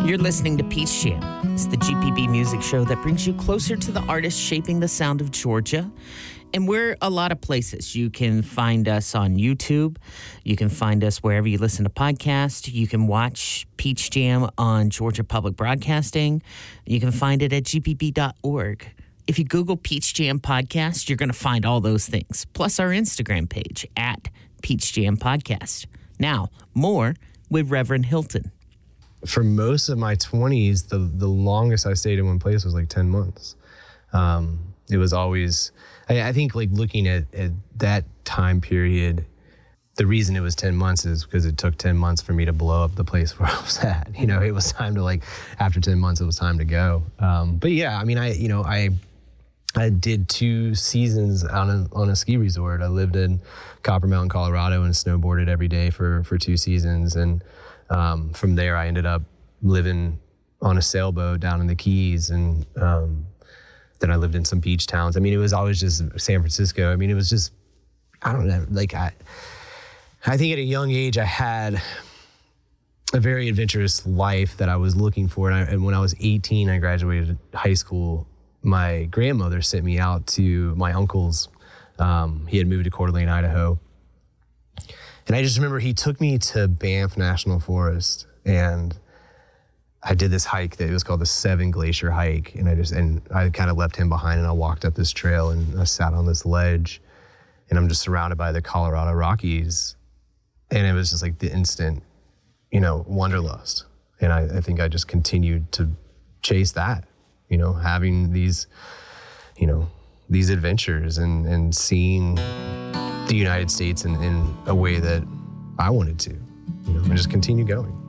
You're listening to Peach Jam. It's the GPB music show that brings you closer to the artists shaping the sound of Georgia. And we're a lot of places. You can find us on YouTube. You can find us wherever you listen to podcasts. You can watch Peach Jam on Georgia Public Broadcasting. You can find it at gpb.org. If you Google Peach Jam Podcast, you're going to find all those things, plus our Instagram page at Peach Jam Podcast. Now, more with Reverend Hilton. For most of my 20s, the longest I stayed in one place was like 10 months. It was always, I think like looking at that time period, the reason it was 10 months is because it took 10 months for me to blow up the place where I was at. You know, it was time to like, after 10 months, it was time to go. But yeah, I mean, I did 2 seasons on a ski resort. I lived in Copper Mountain, Colorado, and snowboarded every day for 2 seasons. And from there, I ended up living on a sailboat down in the Keys, and then I lived in some beach towns. I mean, it was always just San Francisco. I mean, it was just, I don't know, like I think at a young age, I had a very adventurous life that I was looking for. And when I was 18, I graduated high school. My grandmother sent me out to my uncle's. He had moved to Coeur d'Alene, Idaho. And I just remember he took me to Banff National Forest, and I did this hike that was called the Seven Glacier Hike. And I kind of left him behind, and I walked up this trail, and I sat on this ledge, and I'm just surrounded by the Colorado Rockies. And it was just like the instant, wanderlust. And I think I just continued to chase that, having these adventures and seeing the United States in a way that I wanted to, and just continue going.